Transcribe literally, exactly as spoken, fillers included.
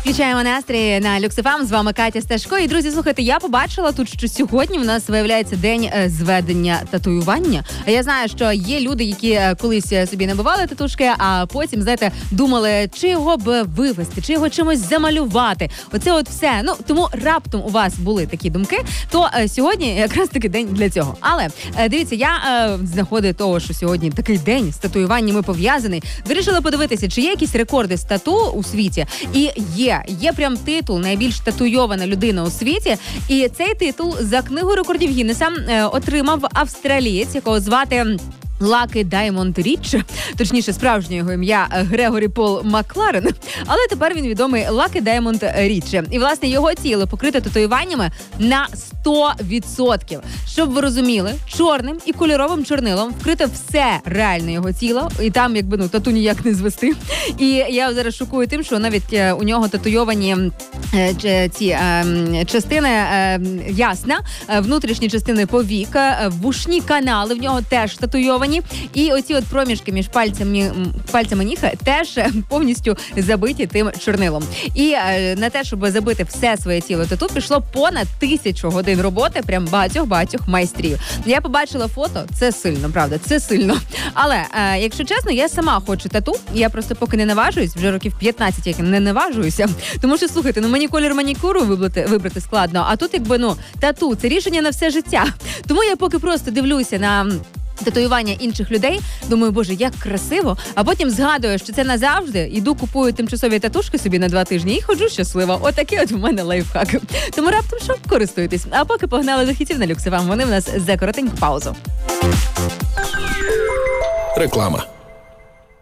Включаємо настрій на Люкс еф ем. З вами Катя Сташко. І, друзі, слухайте, я побачила тут, що сьогодні в нас виявляється день зведення татуювання. А я знаю, що є люди, які колись собі набивали татушки, а потім, знаєте, думали, чи його б вивести, чи його чимось замалювати. Оце от все. Ну, тому раптом у вас були такі думки, то е, сьогодні якраз таки день для цього. Але, е, дивіться, я е, з нагоди того, що сьогодні такий день з татуюваннями пов'язаний, вирішила подивитися, чи є якісь рекорди з тату у світі. І є. Є прям титул «Найбільш татуйована людина у світі». І цей титул за книгою рекордів Гіннеса е, отримав австралієць, якого звати Лакі Даймонд Річ, точніше, справжнє його ім'я Грегорі Пол Макларен, але тепер він відомий Лакі Даймонд Річ. І, власне, його тіло покрите татуюваннями на сто відсотків. Щоб ви розуміли, чорним і кольоровим чорнилом вкрите все реальне його тіло, і там, якби, ну, тату ніяк не звести. І я зараз шокую тим, що навіть е, у нього татуйовані е, ці е, частини е, ясна, е, внутрішні частини повік, е, вушні канали в нього теж татуйовані. І оці от проміжки між пальцями, пальцями ніг теж повністю забиті тим чорнилом. І е, на те, щоб забити все своє тіло тату, пішло понад тисячу годин роботи, прям багатьох-багатьох майстрів. Я побачила фото, це сильно, правда, це сильно. Але, е, якщо чесно, я сама хочу тату, я просто поки не наважуюсь, вже років п'ятнадцять, як не наважуюся. Тому що, слухайте, ну мені колір манікюру вибрати, вибрати складно, а тут якби, ну, тату, це рішення на все життя. Тому я поки просто дивлюся на татуювання інших людей, думаю, боже, як красиво, а потім згадую, що це назавжди, іду купую тимчасові татушки собі на два тижні і ходжу щаслива. Отакий от в мене лайфхак. Тому раптом що, користуйтесь. А поки погнали до хітів на Люкс еф ем, вони в нас за коротеньку паузу. Реклама.